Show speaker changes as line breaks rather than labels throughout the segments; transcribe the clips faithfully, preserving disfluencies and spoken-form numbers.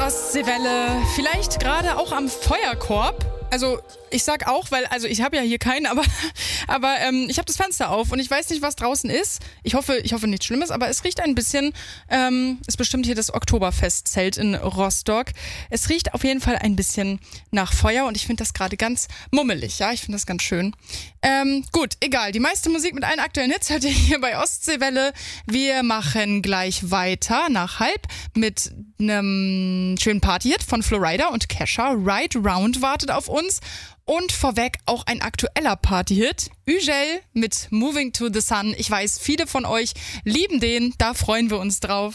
Ostseewelle, vielleicht gerade auch am Feuerkorb. Also ich sag auch, weil, also ich habe ja hier keinen, aber, aber ähm, ich habe das Fenster auf und ich weiß nicht, was draußen ist. Ich hoffe, ich hoffe nichts Schlimmes, aber es riecht ein bisschen, ähm, ist bestimmt hier das Oktoberfestzelt in Rostock. Es riecht auf jeden Fall ein bisschen nach Feuer und ich finde das gerade ganz mummelig, ja, ich finde das ganz schön. Ähm, gut, egal, die meiste Musik mit allen aktuellen Hits hört ihr hier bei Ostseewelle. Wir machen gleich weiter nach halb mit einem schönen Party-Hit von Florida und Kesha. Ride Round wartet auf uns. Und vorweg auch ein aktueller Party-Hit. Ugel mit Moving to the Sun. Ich weiß, viele von euch lieben den. Da freuen wir uns drauf.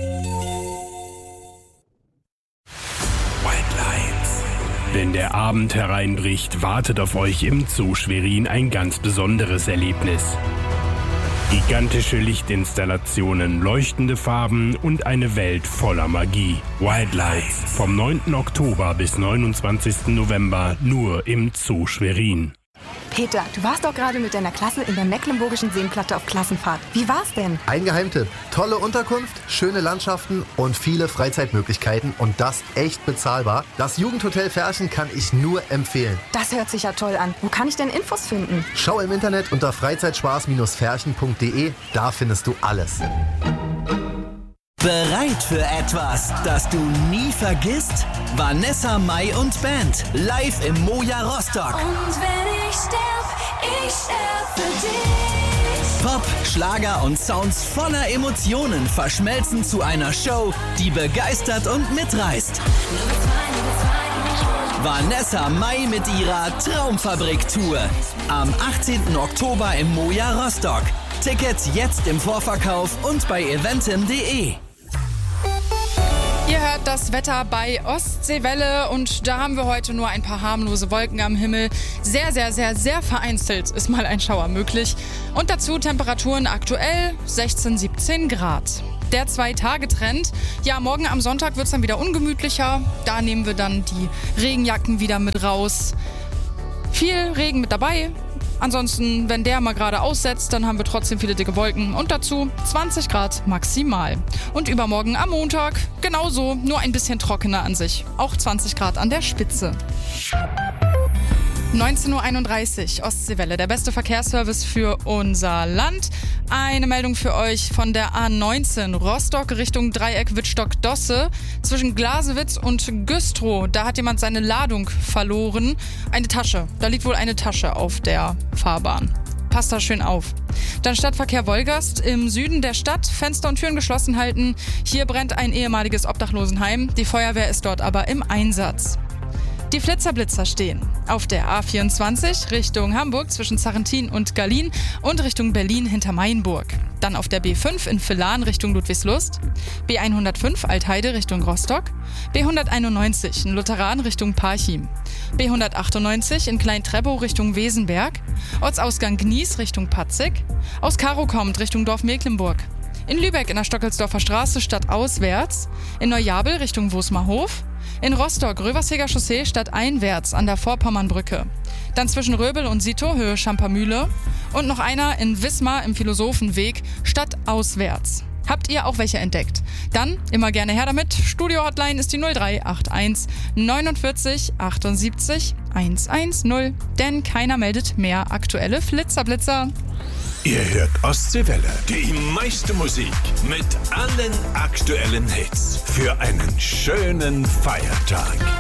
White Lines. Wenn der Abend hereinbricht, wartet auf euch im Zoo Schwerin ein ganz besonderes Erlebnis. Gigantische Lichtinstallationen, leuchtende Farben und eine Welt voller Magie. Wild Lights vom neunten Oktober bis neunundzwanzigsten November nur im Zoo Schwerin.
Peter, du warst doch gerade mit deiner Klasse in der Mecklenburgischen Seenplatte auf Klassenfahrt. Wie war's denn?
Ein Geheimtipp. Tolle Unterkunft, schöne Landschaften und viele Freizeitmöglichkeiten und das echt bezahlbar. Das Jugendhotel Ferchen kann ich nur empfehlen.
Das hört sich ja toll an. Wo kann ich denn Infos finden?
Schau im Internet unter freizeitspaß Ferchen punkt de. Da findest du alles.
Bereit für etwas, das du nie vergisst? Vanessa Mai und Band live im Moja Rostock.
Und wenn ich sterb, ich sterb für dich.
Pop, Schlager und Sounds voller Emotionen verschmelzen zu einer Show, die begeistert und mitreißt. Vanessa Mai mit ihrer Traumfabrik-Tour. Am achtzehnten Oktober im Moja Rostock. Tickets jetzt im Vorverkauf und bei eventim punkt de.
Ihr hört das Wetter bei Ostseewelle und da haben wir heute nur ein paar harmlose Wolken am Himmel. Sehr, sehr, sehr, sehr vereinzelt ist mal ein Schauer möglich. Und dazu Temperaturen aktuell sechzehn, siebzehn Grad. Der Zwei-Tage-Trend. Ja, morgen am Sonntag wird es dann wieder ungemütlicher. Da nehmen wir dann die Regenjacken wieder mit raus. Viel Regen mit dabei. Ansonsten, wenn der mal gerade aussetzt, dann haben wir trotzdem viele dicke Wolken. Und dazu zwanzig Grad maximal. Und übermorgen am Montag genauso, nur ein bisschen trockener an sich. Auch zwanzig Grad an der Spitze. neunzehn Uhr einunddreißig, Ostseewelle, der beste Verkehrsservice für unser Land. Eine Meldung für euch von der A neunzehn Rostock Richtung Dreieck Wittstock-Dosse. Zwischen Glasewitz und Güstrow, da hat jemand seine Ladung verloren. Eine Tasche, da liegt wohl eine Tasche auf der Fahrbahn. Passt da schön auf. Dann Stadtverkehr Wolgast im Süden der Stadt. Fenster und Türen geschlossen halten. Hier brennt ein ehemaliges Obdachlosenheim. Die Feuerwehr ist dort aber im Einsatz. Die Flitzer-Blitzer stehen auf der A vierundzwanzig Richtung Hamburg zwischen Zarrentin und Gallien und Richtung Berlin hinter Mainburg. Dann auf der B fünf in Villan Richtung Ludwigslust, B hundertfünf Altheide Richtung Rostock, B hunderteinundneunzig in Lutheran Richtung Parchim, B hundertachtundneunzig in Klein-Treppow Richtung Wesenberg, Ortsausgang Gnies Richtung Patzig, aus Karow kommt Richtung Dorf Mecklenburg. In Lübeck in der Stockelsdorfer Straße stadtauswärts, in Neujabel Richtung Wosmerhof, in Rostock Röversheger Chaussee stadteinwärts an der Vorpommernbrücke. Dann zwischen Röbel und Sito Höhe Schampermühle und noch einer in Wismar im Philosophenweg stadtauswärts. Habt ihr auch welche entdeckt? Dann immer gerne her damit. Studio-Hotline ist die null drei acht eins neunundvierzig achtundsiebzig hundertzehn, denn keiner meldet mehr aktuelle Flitzerblitzer.
Ihr hört Ostseewelle, die meiste Musik mit allen aktuellen Hits für einen schönen Feiertag.